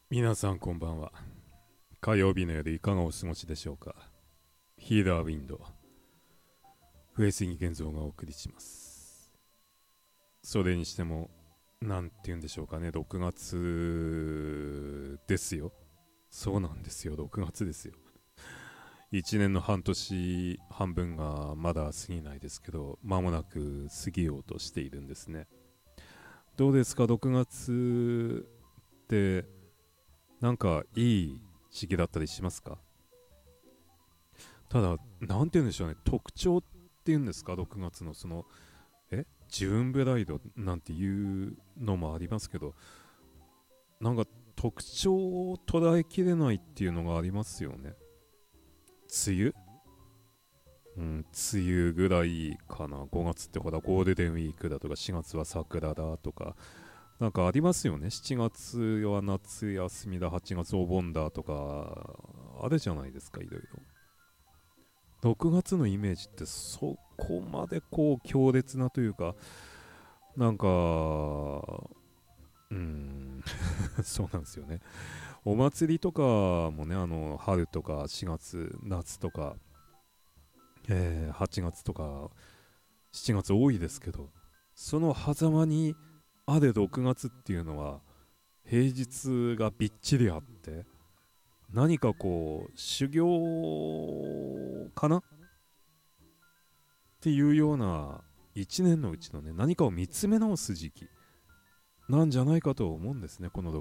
皆さんこんばんは。火曜日の夜いかがお過ごしでしょうか。ヒーダーウィンド上杉健三がお送りします。それにしてもなんて言うんでしょうかね、6月ですよ。そうなんですよ、6月ですよ。1年の半年半分がまだ過ぎないですけど、間もなく過ぎようとしているんですね。どうですか、6月ってなんかいい時期だったりしますか？ただ、なんて言うんでしょうね、特徴っていうんですか、6月のジューンブライドなんていうのもありますけど、なんか特徴を捉えきれないっていうのがありますよね。梅雨うん、梅雨ぐらいかな。5月ってほら、ゴールデンウィークだとか、4月は桜だとか、なんかありますよね。7月は夏休みだ、8月お盆だとか、あるじゃないですか、いろいろ。6月のイメージってそこまでこう強烈なというか、なんか、そうなんですよね。お祭りとかもね、春とか4月、夏とか、8月とか7月多いですけど、その狭間にある6月っていうのは、平日がびっちりあって、何かこう、修行かなっていうような1年のうちのね、何かを見つめ直す時期なんじゃないかと思うんですね、この